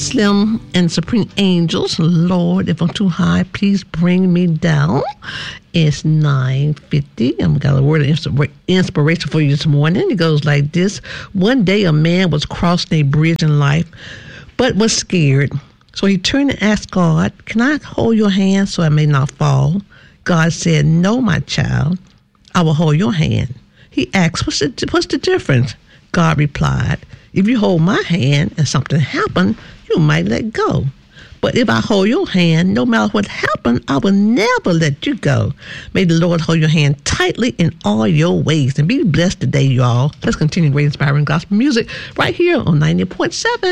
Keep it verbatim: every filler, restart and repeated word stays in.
Slim and Supreme Angels. Lord, if I'm too high, please bring me down. It's nine fifty. I've got a word of inspiration for you this morning. It goes like this. One day a man was crossing a bridge in life, but was scared. So he turned and asked God, can I hold your hand so I may not fall? God said, no, my child, I will hold your hand. He asked, what's the, what's the difference? God replied, if you hold my hand and something happened, you might let go. But if I hold your hand, no matter what happened, I will never let you go. May the Lord hold your hand tightly in all your ways. And be blessed today, y'all. Let's continue great inspiring gospel music right here on ninety point seven.